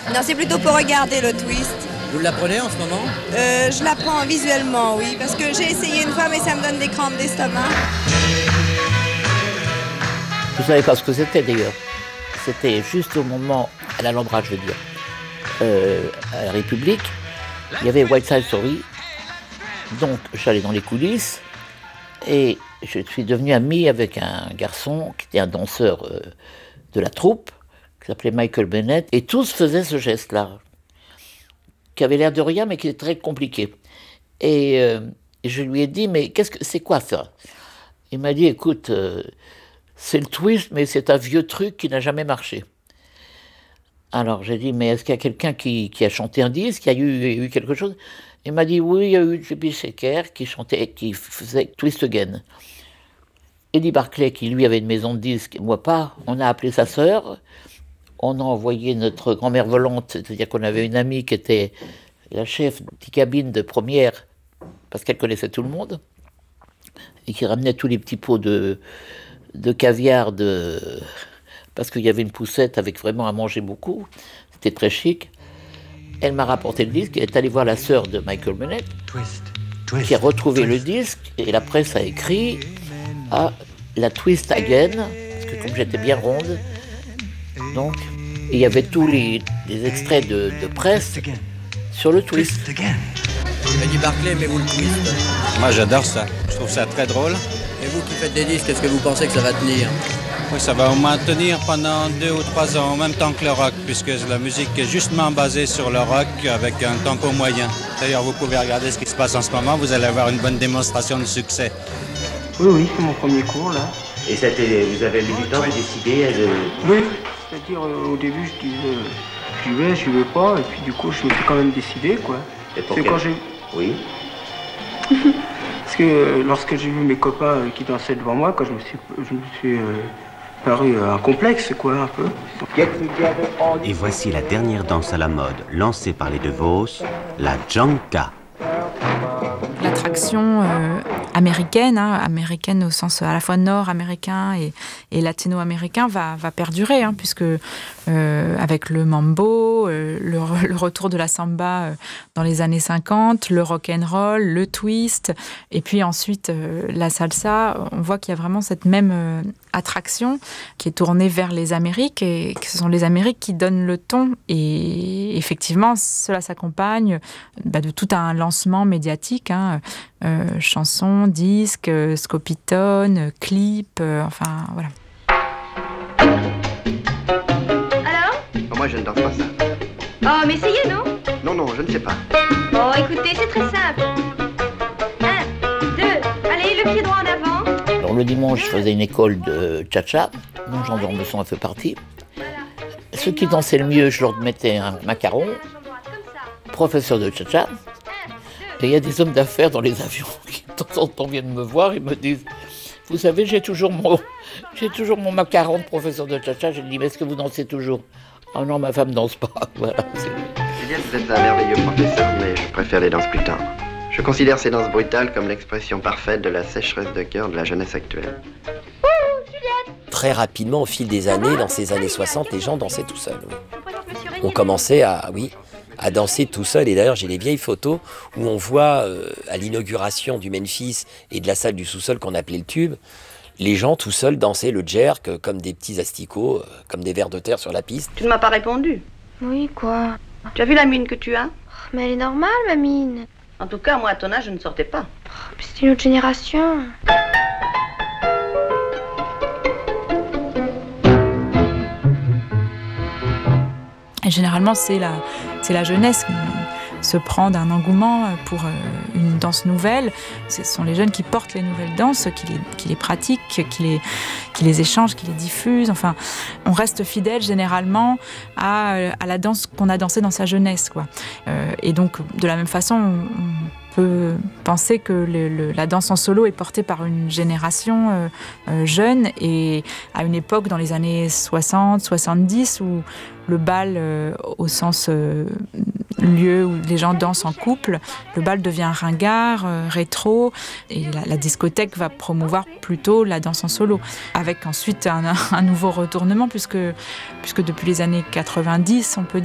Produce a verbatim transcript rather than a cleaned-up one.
Non, c'est plutôt pour regarder le twist. Vous l'apprenez en ce moment? euh, Je l'apprends visuellement, oui, parce que j'ai essayé une fois, mais ça me donne des crampes d'estomac. Je ne savais pas ce que c'était d'ailleurs. C'était juste au moment, à l'Alhambra, je veux dire, euh, à la République, il y avait West Side Story. Donc j'allais dans les coulisses et je suis devenu ami avec un garçon qui était un danseur euh, de la troupe, qui s'appelait Michael Bennett, et tous faisaient ce geste-là, qui avait l'air de rien mais qui était très compliqué. Et, euh, et je lui ai dit, mais qu'est-ce que c'est quoi ça? Il m'a dit, écoute, euh, c'est le twist, mais c'est un vieux truc qui n'a jamais marché. Alors j'ai dit, mais est-ce qu'il y a quelqu'un qui, qui a chanté un disque, qui a eu, eu quelque chose? Il m'a dit, oui, il y a eu J P Shaker qui chantait, qui faisait Twist Again. Eddie Barclay, qui lui avait une maison de disques, moi pas, on a appelé sa sœur, on a envoyé notre grand-mère volante, c'est-à-dire qu'on avait une amie qui était la chef de cabine de première, parce qu'elle connaissait tout le monde, et qui ramenait tous les petits pots de, de caviar, de, parce qu'il y avait une poussette avec vraiment à manger beaucoup, c'était très chic. Elle m'a rapporté le disque, elle est allée voir la sœur de Michael Bennett, twist, twist, qui a retrouvé twist. Le disque, et la presse a écrit à la Twist Again, parce que comme j'étais bien ronde, donc, il y avait tous les, les extraits de, de presse sur le twist. Eddie Barclay, aimez-vous le twist? Moi j'adore ça, je trouve ça très drôle. Et vous qui faites des disques, est-ce que vous pensez que ça va tenir? Oui, ça va au moins tenir pendant deux ou trois ans, en même temps que le rock, puisque la musique est justement basée sur le rock avec un tempo moyen. D'ailleurs, vous pouvez regarder ce qui se passe en ce moment, vous allez avoir une bonne démonstration de succès. Oui, oui, c'est mon premier cours, là. Et ça vous avez mis du temps à décider de... Oui, c'est-à-dire euh, au début, je disais, j'y vais, j'y vais pas, et puis du coup, je me suis quand même décidé, quoi. Et pour c'est quel... quand j'ai... Oui. Parce que euh, lorsque j'ai vu mes copains euh, qui dansaient devant moi, quand je me suis, je me suis euh, paru euh, un complexe, quoi, un peu. Et voici la dernière danse à la mode, lancée par les DeVos, la Janka. L'attraction euh, américaine, hein, américaine au sens à la fois nord-américain et, et latino-américain, va, va perdurer, hein, puisque euh, avec le mambo, euh, le, le retour de la samba euh, dans les années cinquante, le rock'n'roll, le twist, et puis ensuite euh, la salsa, on voit qu'il y a vraiment cette même euh, attraction qui est tournée vers les Amériques, et que ce sont les Amériques qui donnent le ton, et effectivement, cela s'accompagne bah, de tout un lancement médiatique, hein, euh, chansons, disques, euh, scopitones, clips, euh, enfin voilà. Alors ? Oh, moi je ne danse pas ça. Oh, mais essayez, non ? Non, non, je ne sais pas. Oh, écoutez, c'est très simple. Un, deux, allez, le pied droit en avant. Alors le dimanche, je faisais une école de cha-cha, dont Jean d'Ormesson a fait partie. Ceux qui dansaient le mieux, je leur mettais un macaron, professeur de cha-cha. Et il y a des hommes d'affaires dans les avions qui de temps en temps viennent me voir et me disent « Vous savez, j'ai toujours mon, j'ai toujours mon macaron de professeur de cha-cha. » Je lui dis « Mais est-ce que vous dansez toujours ?»« Oh non, ma femme ne danse pas. » Voilà. Julien, vous êtes un merveilleux professeur, mais je préfère les danses plus tendres. Je considère ces danses brutales comme l'expression parfaite de la sécheresse de cœur de la jeunesse actuelle. Très rapidement, au fil des années, dans ces années soixante, les gens dansaient tout seuls. Oui. On commençait à... oui. à danser tout seul, et d'ailleurs j'ai les vieilles photos où on voit euh, à l'inauguration du Memphis et de la salle du sous-sol qu'on appelait le Tube, les gens tout seuls dansaient le jerk euh, comme des petits asticots, euh, comme des vers de terre sur la piste. Tu ne m'as pas répondu. Oui, quoi? Tu as vu la mine que tu as? Oh, mais elle est normale, ma mine. En tout cas, moi à ton âge, je ne sortais pas. Oh, c'est une autre génération. Et généralement, c'est la, c'est la jeunesse qui se prend d'un engouement pour une danse nouvelle. Ce sont les jeunes qui portent les nouvelles danses, qui les, qui les pratiquent, qui les, qui les échangent, qui les diffusent. Enfin, on reste fidèle généralement à, à la danse qu'on a dansée dans sa jeunesse, quoi. Euh, et donc, de la même façon, on, on peut penser que le, le, la danse en solo est portée par une génération euh, euh, jeune, et à une époque dans les années soixante soixante-dix où le bal euh, au sens euh, lieu où les gens dansent en couple, le bal devient ringard, euh, rétro, et la, la discothèque va promouvoir plutôt la danse en solo, avec ensuite un, un nouveau retournement, puisque, puisque depuis les années quatre-vingt-dix, on peut dire